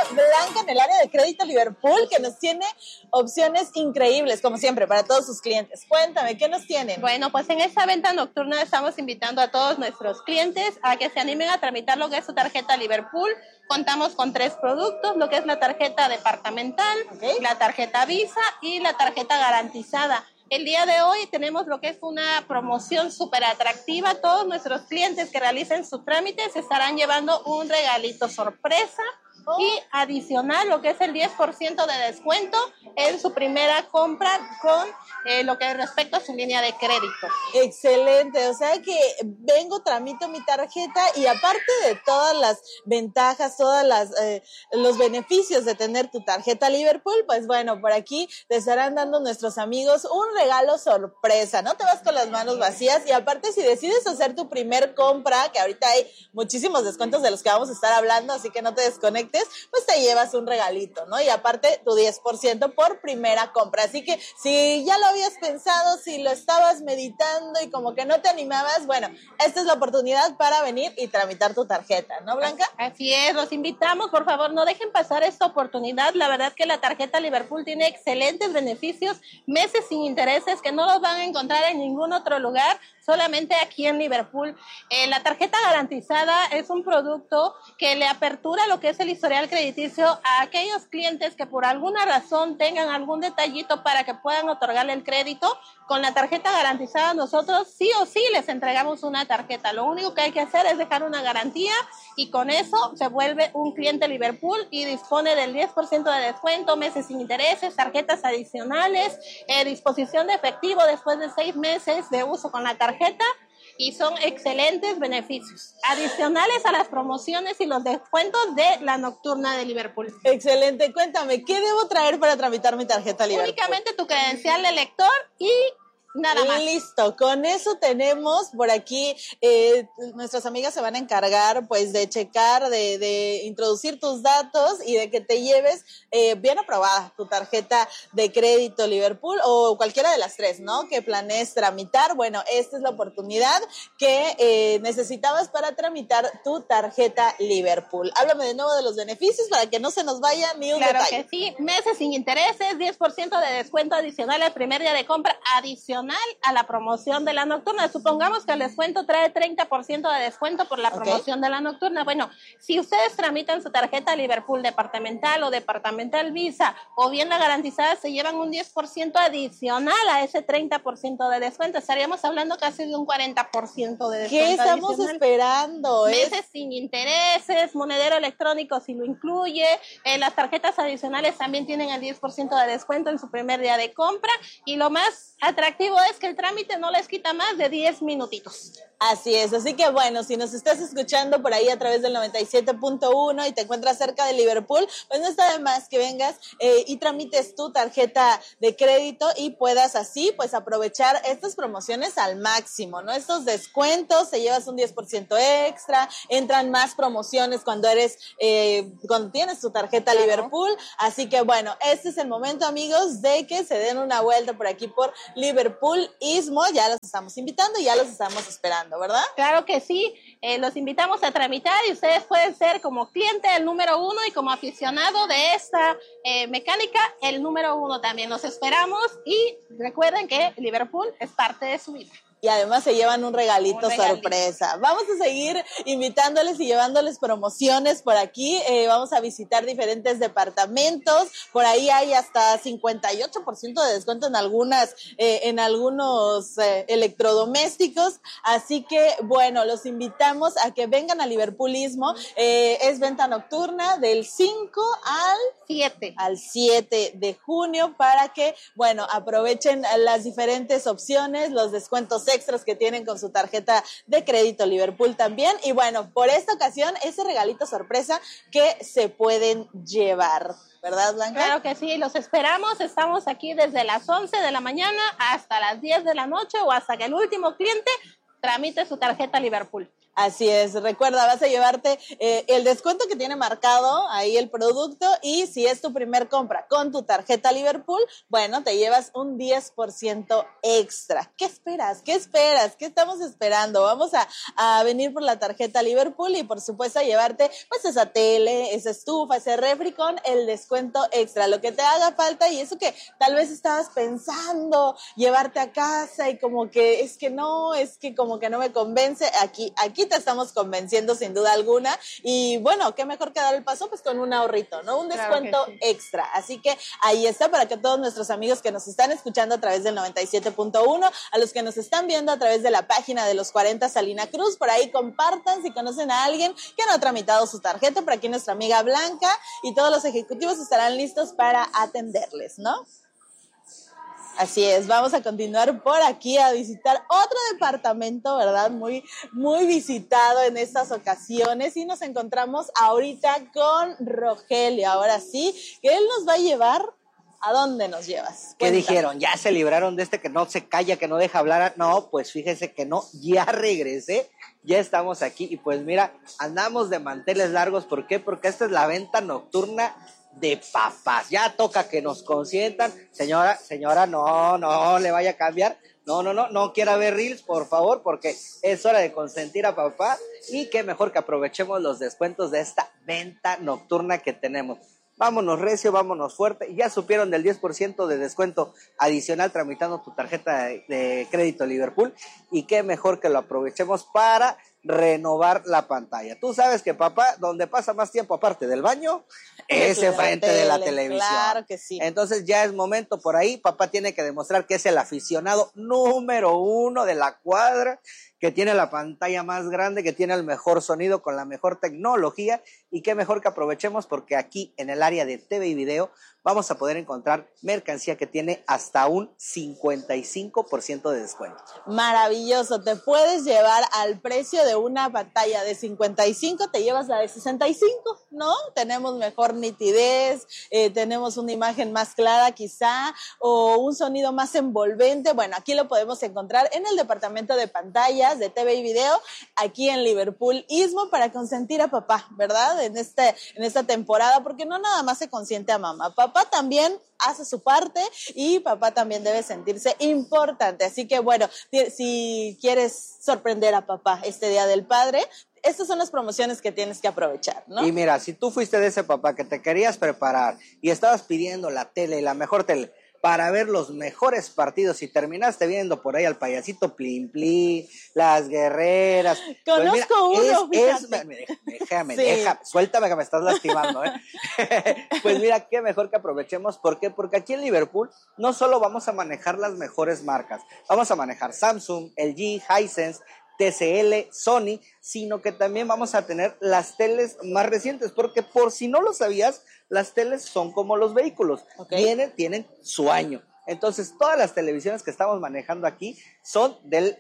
Blanca en el área de crédito Liverpool, que nos tiene opciones increíbles, como siempre, para todos sus clientes. Cuéntame, ¿qué nos tienen? Bueno, pues en esta venta nocturna estamos invitando a todos nuestros clientes a que se animen a tramitar lo que es su tarjeta Liverpool. Contamos con 3 productos, lo que es la tarjeta departamental, la tarjeta Visa y la tarjeta garantizada. El día de hoy tenemos lo que es una promoción súper atractiva. Todos nuestros clientes que realicen su trámite se estarán llevando un regalito sorpresa y adicional lo que es el 10% de descuento en su primera compra con lo que respecta a su línea de crédito. Excelente, o sea que vengo, tramito mi tarjeta y aparte de todas las ventajas, los beneficios de tener tu tarjeta Liverpool, pues bueno, por aquí te estarán dando nuestros amigos un regalo sorpresa, no te vas con las manos vacías y aparte si decides hacer tu primer compra, que ahorita hay muchísimos descuentos de los que vamos a estar hablando, así que no te desconectes, pues te llevas un regalito, ¿no? Y aparte tu 10% por primera compra, así que si ya lo habías pensado, si lo estabas meditando y como que no te animabas, bueno, esta es la oportunidad para venir y tramitar tu tarjeta, ¿no, Blanca? Así es, los invitamos, por favor, no dejen pasar esta oportunidad. La verdad que la tarjeta Liverpool tiene excelentes beneficios, meses sin intereses que no los van a encontrar en ningún otro lugar, solamente aquí en Liverpool. La tarjeta garantizada es un producto que le apertura lo que es el historial crediticio a aquellos clientes que por alguna razón tengan algún detallito para que puedan otorgarle el crédito. Con la tarjeta garantizada nosotros sí o sí les entregamos una tarjeta. Lo único que hay que hacer es dejar una garantía y con eso se vuelve un cliente Liverpool y dispone del 10% de descuento, meses sin intereses, tarjetas adicionales, disposición de efectivo después de 6 meses de uso con la tarjeta. Y son excelentes beneficios adicionales a las promociones y los descuentos de la nocturna de Liverpool. Excelente, cuéntame, ¿qué debo traer para tramitar mi tarjeta Liverpool? Únicamente tu credencial de lector y nada más. Listo, con eso tenemos por aquí, nuestras amigas se van a encargar pues de checar, de introducir tus datos y de que te lleves bien aprobada tu tarjeta de crédito Liverpool o cualquiera de las 3, ¿no? Que planees tramitar. Bueno, esta es la oportunidad que necesitabas para tramitar tu tarjeta Liverpool. Háblame de nuevo de los beneficios para que no se nos vaya ni un detalle. Claro que sí, meses sin intereses, 10% de descuento adicional al primer día de compra adicional a la promoción de la nocturna. Supongamos que el descuento trae 30% de descuento por la promoción de la nocturna. Bueno, si ustedes tramitan su tarjeta Liverpool departamental o departamental Visa o bien la garantizada, se llevan un 10% adicional a ese 30% de descuento. Estaríamos hablando casi de un 40% de descuento. ¿Qué estamos esperando? Meses sin intereses, monedero electrónico si lo incluye, las tarjetas adicionales también tienen el 10% de descuento en su primer día de compra y lo más atractivo es que el trámite no les quita más de 10 minutitos. Así es, así que bueno, si nos estás escuchando por ahí a través del 97.1 y te encuentras cerca de Liverpool, pues no está de más que vengas y tramites tu tarjeta de crédito y puedas así pues aprovechar estas promociones al máximo, ¿no? Estos descuentos, te llevas un 10% extra, entran más promociones cuando tienes tu tarjeta Liverpool, así que bueno, este es el momento, amigos, de que se den una vuelta por aquí por Liverpool Istmo, ya los estamos invitando y ya los estamos esperando, ¿verdad? Claro que sí, los invitamos a tramitar y ustedes pueden ser como cliente el número 1 y como aficionado de esta mecánica el número 1 también. Los esperamos y recuerden que Liverpool es parte de su vida. Y además se llevan un regalito sorpresa. Vamos a seguir invitándoles y llevándoles promociones por aquí. Vamos a visitar diferentes departamentos. Por ahí hay hasta 58% de descuento en algunos electrodomésticos. Así que, bueno, los invitamos a que vengan a Liverpool Istmo. Es venta nocturna del 5 al 7 de junio para que, bueno, aprovechen las diferentes opciones, los descuentos extras que tienen con su tarjeta de crédito Liverpool también. Y bueno, por esta ocasión, ese regalito sorpresa que se pueden llevar. ¿Verdad, Blanca? Claro que sí, los esperamos. Estamos aquí desde las 11 de la mañana hasta las 10 de la noche o hasta que el último cliente tramite su tarjeta Liverpool. Así es, recuerda, vas a llevarte el descuento que tiene marcado ahí el producto y si es tu primer compra con tu tarjeta Liverpool, bueno, te llevas un 10% extra. ¿Qué esperas? ¿Qué esperas? ¿Qué estamos esperando? Vamos a venir por la tarjeta Liverpool y por supuesto a llevarte pues esa tele, esa estufa, ese refri con el descuento extra, lo que te haga falta y eso que tal vez estabas pensando llevarte a casa y como que es que como que no me convence, aquí te estamos convenciendo sin duda alguna y bueno, qué mejor que dar el paso pues con un ahorrito, ¿no? Un descuento extra, así que ahí está para que todos nuestros amigos que nos están escuchando a través del 97.1, a los que nos están viendo a través de la página de los 40 Salina Cruz, por ahí compartan si conocen a alguien que no ha tramitado su tarjeta, por aquí nuestra amiga Blanca y todos los ejecutivos estarán listos para atenderles, ¿no? Así es, vamos a continuar por aquí a visitar otro departamento, ¿verdad? Muy, muy visitado en estas ocasiones y nos encontramos ahorita con Rogelio. Ahora sí, que él nos va a llevar. ¿A dónde nos llevas? ¿Qué dijeron? ¿Ya se libraron de este que no se calla, que no deja hablar? No, pues fíjese que no, ya regresé, ya estamos aquí y pues mira, andamos de manteles largos. ¿Por qué? Porque esta es la venta nocturna de papás. Ya toca que nos consientan. Señora, no le vaya a cambiar. No quiera ver reels, por favor, porque es hora de consentir a papá y qué mejor que aprovechemos los descuentos de esta venta nocturna que tenemos. Vámonos recio, vámonos fuerte. Ya supieron del 10% de descuento adicional tramitando tu tarjeta de crédito Liverpool y qué mejor que lo aprovechemos para renovar la pantalla. Tú sabes que papá, donde pasa más tiempo aparte del baño, es enfrente de la televisión. Claro que sí. Entonces ya es momento por ahí, papá tiene que demostrar que es el aficionado número 1 de la cuadra, que tiene la pantalla más grande, que tiene el mejor sonido con la mejor tecnología y qué mejor que aprovechemos porque aquí en el área de TV y video vamos a poder encontrar mercancía que tiene hasta un 55% de descuento. Maravilloso, te puedes llevar al precio de una pantalla de 55, te llevas la de 65, ¿no? Tenemos mejor nitidez, tenemos una imagen más clara quizá, o un sonido más envolvente. Bueno, aquí lo podemos encontrar en el departamento de pantallas, de TV y video, aquí en Liverpool Istmo, para consentir a papá, ¿verdad? En esta temporada, porque no nada más se consiente a mamá, papá también hace su parte y papá también debe sentirse importante. Así que bueno, si quieres sorprender a papá este Día del Padre, estas son las promociones que tienes que aprovechar, ¿no? Y mira, si tú fuiste de ese papá que te querías preparar y estabas pidiendo la tele, la mejor tele, para ver los mejores partidos y terminaste viendo por ahí al payasito Plin Plin, las guerreras. Conozco pues mira, uno, déjame, suéltame que me estás lastimando, ¿eh? Pues mira, qué mejor que aprovechemos. ¿Por qué? Porque aquí en Liverpool no solo vamos a manejar las mejores marcas, vamos a manejar Samsung, LG, Hisense, TCL, Sony, sino que también vamos a tener las teles más recientes, porque por si no lo sabías, las teles son como los vehículos, tienen su año. Entonces, todas las televisiones que estamos manejando aquí son del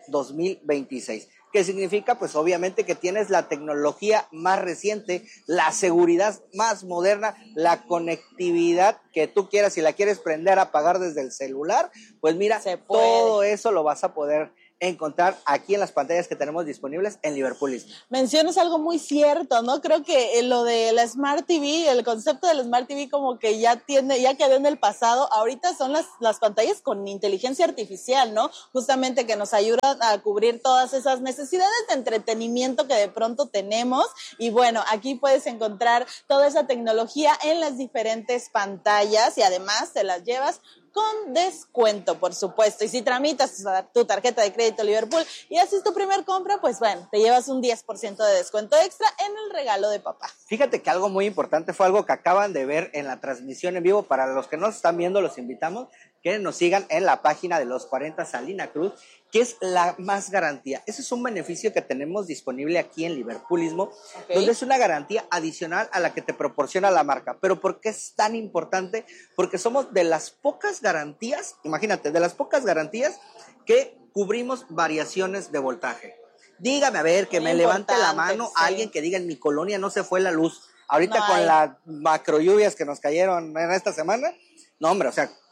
2026. ¿Qué significa? Pues obviamente que tienes la tecnología más reciente, la seguridad más moderna, la conectividad que tú quieras, si la quieres prender, apagar desde el celular, pues mira, todo eso lo vas a poder encontrar aquí en las pantallas que tenemos disponibles en Liverpool Istmo. Mencionas algo muy cierto, ¿no? Creo que lo de la Smart TV, el concepto de la Smart TV como que ya quedó en el pasado. Ahorita son las pantallas con inteligencia artificial, ¿no? Justamente que nos ayudan a cubrir todas esas necesidades de entretenimiento que de pronto tenemos. Y bueno, aquí puedes encontrar toda esa tecnología en las diferentes pantallas y además te las llevas con descuento, por supuesto. Y si tramitas tu tarjeta de crédito Liverpool y haces tu primer compra, pues bueno, te llevas un 10% de descuento extra en el regalo de papá. Fíjate que algo muy importante fue algo que acaban de ver en la transmisión en vivo. Para los que nos están viendo, los invitamos que nos sigan en la página de los 40 Salina Cruz, que es la más garantía. Ese es un beneficio que tenemos disponible aquí en Liverpool Istmo, donde es una garantía adicional a la que te proporciona la marca. ¿Pero por qué es tan importante? Porque somos de las pocas garantías, imagínate, de las pocas garantías que cubrimos variaciones de voltaje. Dígame, a ver, que me levante la mano alguien que diga, en mi colonia no se fue la luz. Ahorita con las macro lluvias que nos cayeron en esta semana, no hombre, o sea,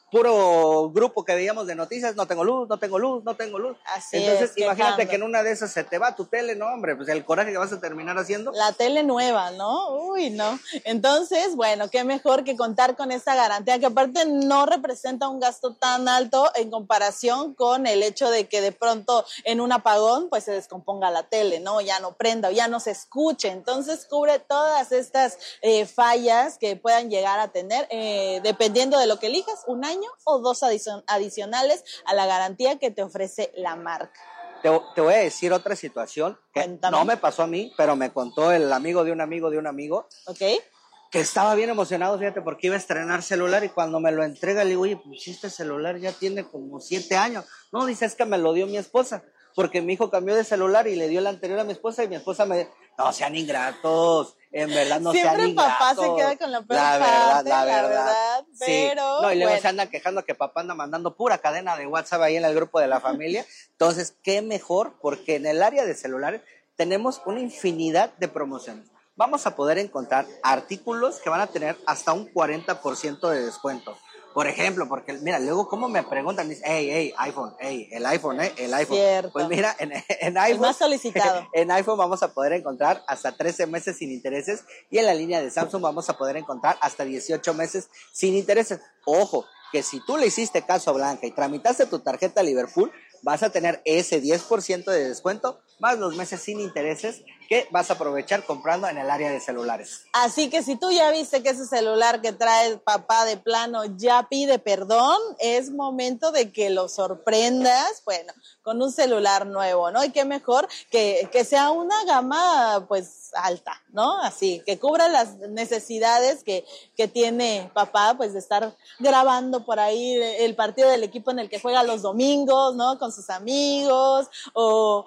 puro grupo que veíamos de noticias, no tengo luz, no tengo luz, no tengo luz. Así Entonces, es, imagínate quejando. que en una de esas se te va tu tele, no, hombre, pues el coraje que vas a terminar haciendo. La tele nueva, ¿no? Uy, no. Entonces, bueno, qué mejor que contar con esta garantía que aparte no representa un gasto tan alto en comparación con el hecho de que de pronto en un apagón pues se descomponga la tele, ¿no? Ya no prenda o ya no se escuche. Entonces cubre todas estas fallas que puedan llegar a tener dependiendo de lo que elijas, 1 año o 2 adicionales a la garantía que te ofrece la marca. Te voy a decir otra situación que Cuéntame. no me pasó a mí, pero me contó el amigo de un amigo de un amigo, ¿Ok? que estaba bien emocionado, fíjate, porque iba a estrenar celular y cuando me lo entrega le digo, oye, pues este celular ya tiene como 7 años. No, dice, es que me lo dio mi esposa, porque mi hijo cambió de celular y le dio el anterior a mi esposa y mi esposa me... No sean ingratos, en verdad no Siempre sean ingratos. papá se queda con la peor la parte, verdad. Sí. Pero No, y luego bueno. se andan quejando que papá anda mandando pura cadena de WhatsApp ahí en el grupo de la familia. Entonces, qué mejor, porque en el área de celulares tenemos una infinidad de promociones. Vamos a poder encontrar artículos que van a tener hasta un 40% de descuento. Por ejemplo, porque mira, luego cómo me preguntan, dicen, hey, iPhone, el iPhone, el iPhone. Cierto. Pues mira, en El iPhone, más solicitado. en iPhone vamos a poder encontrar hasta 13 meses sin intereses y en la línea de Samsung vamos a poder encontrar hasta 18 meses sin intereses. Ojo, que si tú le hiciste caso a Blanca y tramitaste tu tarjeta Liverpool, vas a tener ese 10% de descuento más los meses sin intereses que vas a aprovechar comprando en el área de celulares. Así que si tú ya viste que ese celular que trae papá de plano ya pide perdón, es momento de que lo sorprendas, bueno, con un celular nuevo, ¿no? Y qué mejor que sea una gama, pues, alta, ¿no? Así, que cubra las necesidades que tiene papá, pues, de estar grabando por ahí el partido del equipo en el que juega los domingos, ¿no? Con sus amigos, o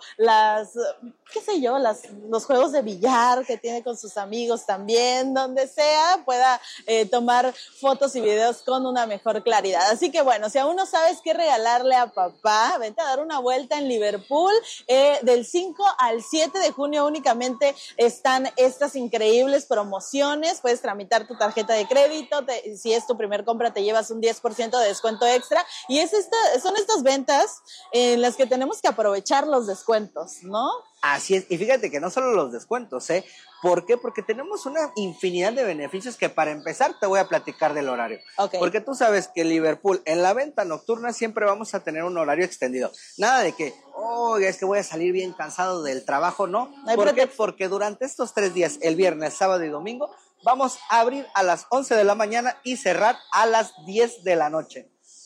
qué sé yo, los juegos de billar que tiene con sus amigos también, donde sea, pueda tomar fotos y videos con una mejor claridad. Así que bueno, si aún no sabes qué regalarle a papá, vente a dar una vuelta en Liverpool. Del 5 al 7 de junio únicamente están estas increíbles promociones. Puedes tramitar tu tarjeta de crédito, si es tu primer compra te llevas un 10% de descuento extra, y son estas ventas en las que tenemos que aprovechar los descuentos, ¿no? Así es, y fíjate que no solo los descuentos, ¿eh? ¿Por qué? Porque tenemos una infinidad de beneficios que para empezar te voy a platicar del horario. Okay. Porque tú sabes que Liverpool en la venta nocturna siempre vamos a tener un horario extendido. Nada de que, es que voy a salir bien cansado del trabajo, no. ¿Por qué? Porque durante estos 3 días, el viernes, sábado y domingo, vamos a abrir a las 11 de la mañana y cerrar a las 10 de la noche.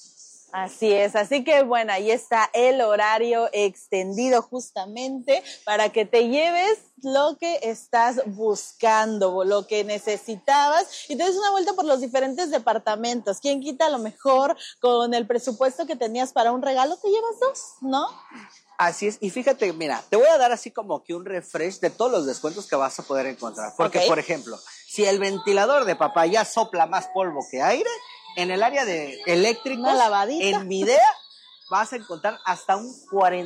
Así es, así que bueno, ahí está el horario extendido justamente para que te lleves lo que estás buscando, lo que necesitabas y te des una vuelta por los diferentes departamentos. ¿Quién quita? A lo mejor con el presupuesto que tenías para un regalo te llevas 2, ¿no? Así es, y fíjate, mira, te voy a dar así como que un refresh de todos los descuentos que vas a poder encontrar. Porque, por ejemplo, si el ventilador de papá ya sopla más polvo que aire, en el área de eléctricos, en Midea, vas a encontrar hasta un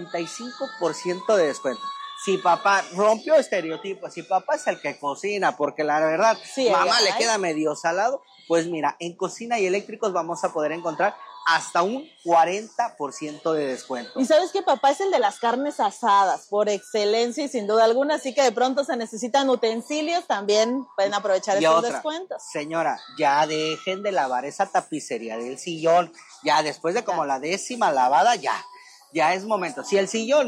45% de descuento. Si papá rompió estereotipos, si papá es el que cocina, porque la verdad, mamá le queda medio salado, pues mira, en cocina y eléctricos vamos a poder encontrar hasta un 40% de descuento. Y sabes que papá es el de las carnes asadas, por excelencia y sin duda alguna, así que de pronto se necesitan utensilios, también pueden aprovechar estos descuentos. Señora, ya dejen de lavar esa tapicería del sillón, ya después de como la 10ª lavada, ya es momento. Si el sillón